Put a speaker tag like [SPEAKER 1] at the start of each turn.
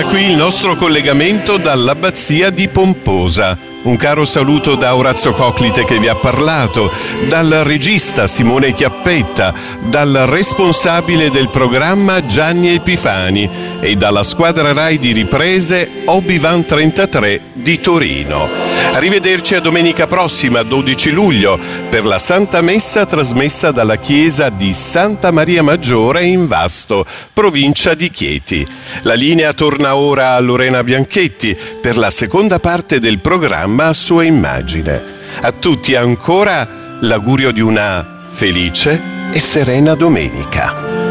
[SPEAKER 1] qui il nostro collegamento dall'abbazia di Pomposa. Un caro saluto da Orazio Coclite che vi ha parlato, dal regista Simone Chiappetta, dal responsabile del programma Gianni Epifani e dalla squadra Rai di riprese Obi-Wan 33 di Torino. Arrivederci a domenica prossima, 12 luglio, per la Santa Messa trasmessa dalla chiesa di Santa Maria Maggiore in Vasto, provincia di Chieti. La linea torna ora a Lorena Bianchetti per la seconda parte del programma a sua immagine. A tutti ancora l'augurio di una felice e serena domenica.